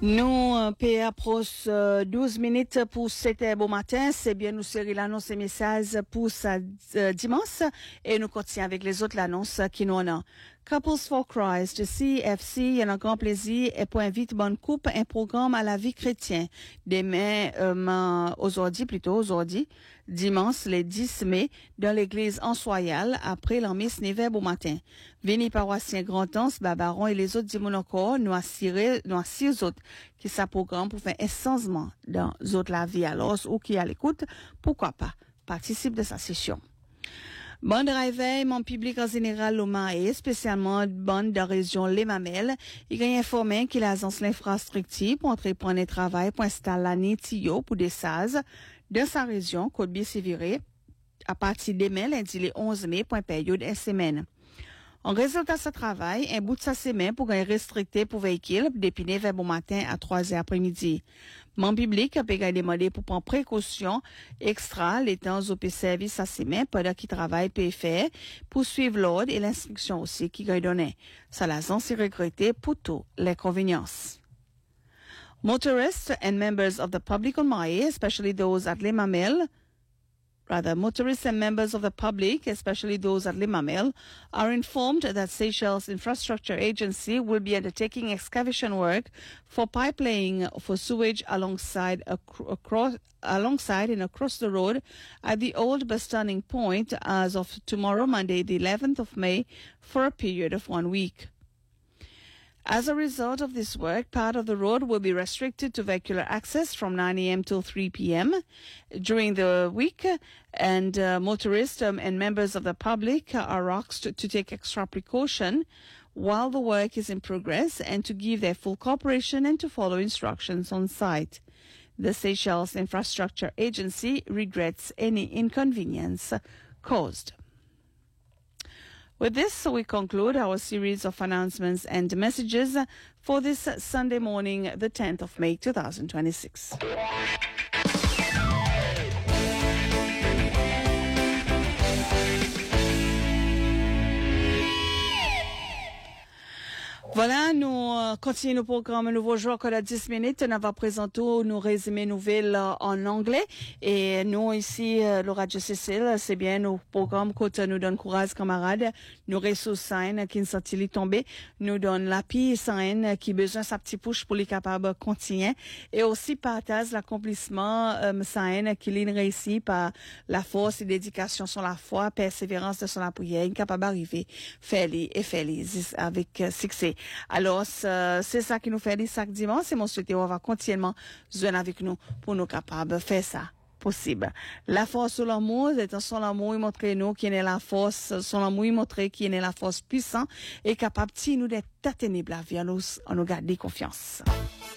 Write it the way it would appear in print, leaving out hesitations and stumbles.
Nous, approche 12 minutes pour 7 bon matin. C'est bien, nous serons l'annonce et message pour ça dimanche. Et nous continuons avec les autres l'annonce qui nous en ont. Couples for Christ, de CFC, il y a un grand plaisir et pour inviter bonne coupe, un programme à la vie chrétienne. Demain, aujourd'hui, dimanche, le 10 mai, dans l'église Ansoyal, après la messe Névèbe au matin. Venez paroissien Grand-Anse, Babaron et les autres dimons encore, nous assurer autres qui ça programme pour faire un changement dans autres la vie. Alors, ou qui à l'écoute, pourquoi pas, participe de sa session. Bande réveil, mon public en général au et spécialement bande de région Les Mamelles. Il a informé qu'il agence l'infrastructure pour entreprendre un travail pour installer l'année Tio pour des SAS dans sa région, Côte-Bier-Séviré, à partir de mai, lundi le 11 mai, pour une période une semaine. En résultat de ce travail, un bout de sa semaine pour gagner restricté pour véhicule dépiné vers bon matin à 3h après-midi. Mon public a pu demander pour prendre précaution extra les temps au service sa semaine pendant qu'il travaille peut faire pour suivre l'ordre et l'instruction aussi qu'il a donné. Ça l'a ainsi regretté pour tout l'inconvénience. Motorists and members of the public on Maé, especially those at Les Mamelles, motorists and members of the public, especially those at Les Mamelles, are informed that Seychelles Infrastructure Agency will be undertaking excavation work for pipe laying for sewage alongside and across the road at the old bus turning point as of tomorrow, Monday, the 11th of May, for a period of 1 week. As a result of this work, part of the road will be restricted to vehicular access from 9 a.m. till 3 p.m. during the week, and motorists and members of the public are asked to take extra precaution while the work is in progress and to give their full cooperation and to follow instructions on site. The Seychelles Infrastructure Agency regrets any inconvenience caused. With this, we conclude our series of announcements and messages for this Sunday morning, the 10th of May, 2026. Voilà, nous continuons le programme nouveau jour encore à 10 minutes. Nous va présenter nos résumés nouvelles en anglais. Et nous ici, le Radio Cécile, c'est bien nos programmes côté nous donne courage camarades. Nous ressources saines qui ne sont-ils tombés. Nous donne l'appui saine qui besoin sa petite push pour les capables de continuer. Et aussi partage l'accomplissement saine qui l'in réussi par la force et dédication sur la foi, persévérance de son la prière, capable d'arriver, faire-les avec succès. Alors, c'est ça qui nous fait dire chaque dimanche et mon souhaité, on va continuellement joindre avec nous pour nous capables de faire ça possible. La force sur l'amour, c'est son amour, il montre nous qui est la force, son amour, il montre qui est la force puissante et capable de nous d'être atteignable à vie, en nous garder confiance.